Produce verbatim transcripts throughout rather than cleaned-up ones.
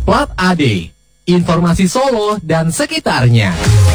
Plat A D, informasi Solo dan sekitarnya.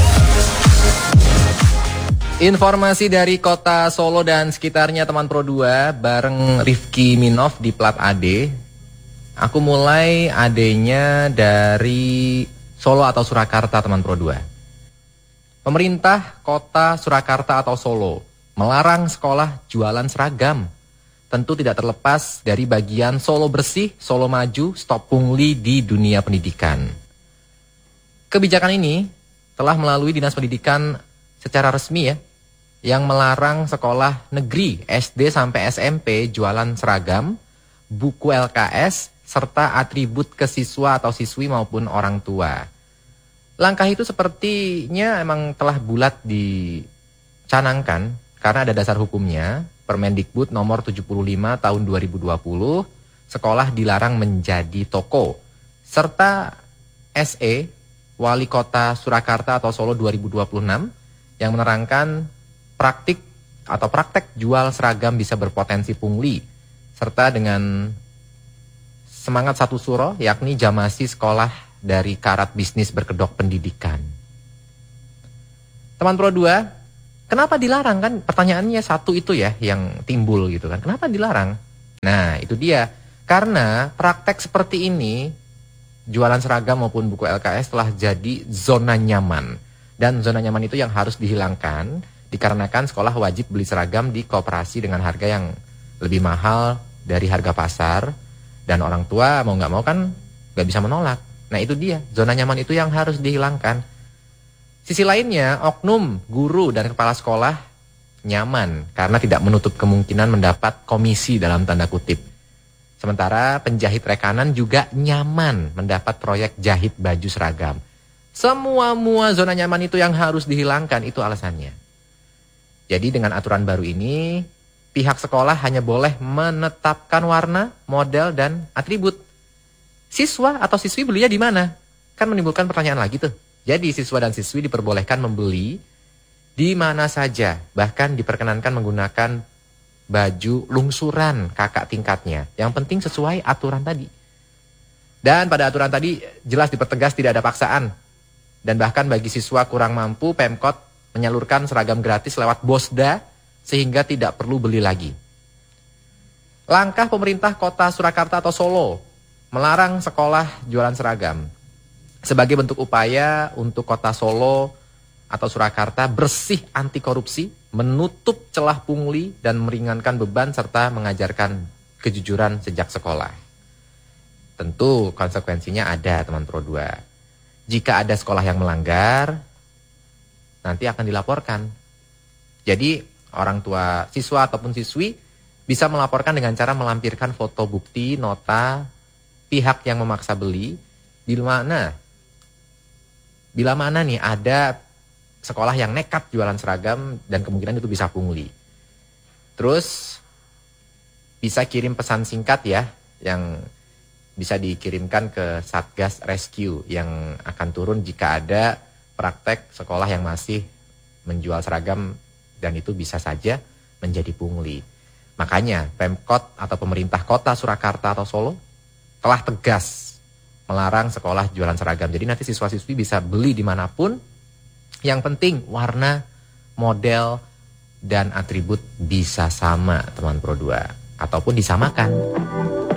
Informasi dari kota Solo dan sekitarnya teman Pro dua bareng Rifki Minov di Plat A D. Aku mulai A D-nya dari Solo atau Surakarta teman Pro dua. Pemerintah kota Surakarta atau Solo melarang sekolah jualan seragam. Tentu tidak terlepas dari bagian Solo bersih, Solo maju, stop pungli di dunia pendidikan. Kebijakan ini telah melalui Dinas Pendidikan secara resmi ya, yang melarang sekolah negeri S D sampai S M P jualan seragam, buku L K S, serta atribut ke siswa atau siswi maupun orang tua. Langkah itu sepertinya emang telah bulat dicanangkan karena ada dasar hukumnya. Permendikbud nomor tujuh puluh lima tahun dua ribu dua puluh, sekolah dilarang menjadi toko. Serta S E, Wali Kota Surakarta atau Solo dua ribu dua puluh enam, yang menerangkan praktik atau praktek jual seragam bisa berpotensi pungli. Serta dengan semangat satu suro, yakni jamasi sekolah dari karat bisnis berkedok pendidikan. Teman Pro dua, kenapa dilarang kan? Pertanyaannya satu itu ya yang timbul gitu kan. Kenapa dilarang? Nah itu dia. Karena praktek seperti ini, jualan seragam maupun buku L K S telah jadi zona nyaman. Dan zona nyaman itu yang harus dihilangkan, dikarenakan sekolah wajib beli seragam di koperasi dengan harga yang lebih mahal dari harga pasar. Dan orang tua mau gak mau kan gak bisa menolak. Nah itu dia, zona nyaman itu yang harus dihilangkan. Sisi lainnya, oknum, guru, dan kepala sekolah nyaman karena tidak menutup kemungkinan mendapat komisi dalam tanda kutip. Sementara penjahit rekanan juga nyaman mendapat proyek jahit baju seragam. Semua-mua zona nyaman itu yang harus dihilangkan, itu alasannya. Jadi dengan aturan baru ini, pihak sekolah hanya boleh menetapkan warna, model, dan atribut. Siswa atau siswi belinya di mana? Kan menimbulkan pertanyaan lagi tuh. Jadi siswa dan siswi diperbolehkan membeli di mana saja, bahkan diperkenankan menggunakan baju lungsuran kakak tingkatnya. Yang penting sesuai aturan tadi. Dan pada aturan tadi jelas dipertegas tidak ada paksaan. Dan bahkan bagi siswa kurang mampu, Pemkot menyalurkan seragam gratis lewat Bosda sehingga tidak perlu beli lagi. Langkah pemerintah kota Surakarta atau Solo melarang sekolah jualan seragam sebagai bentuk upaya untuk kota Solo atau Surakarta bersih anti korupsi, menutup celah pungli dan meringankan beban serta mengajarkan kejujuran sejak sekolah. Tentu konsekuensinya ada teman Pro dua. Jika ada sekolah yang melanggar, nanti akan dilaporkan. Jadi orang tua siswa ataupun siswi bisa melaporkan dengan cara melampirkan foto bukti, nota, pihak yang memaksa beli, di mana Bila mana nih ada sekolah yang nekat jualan seragam dan kemungkinan itu bisa pungli. Terus bisa kirim pesan singkat ya yang bisa dikirimkan ke Satgas Rescue yang akan turun jika ada praktek sekolah yang masih menjual seragam dan itu bisa saja menjadi pungli. Makanya Pemkot atau pemerintah kota Surakarta atau Solo telah tegas melarang sekolah jualan seragam. Jadi nanti siswa-siswi bisa beli dimanapun. Yang penting warna, model, dan atribut bisa sama teman Pro dua. Ataupun disamakan.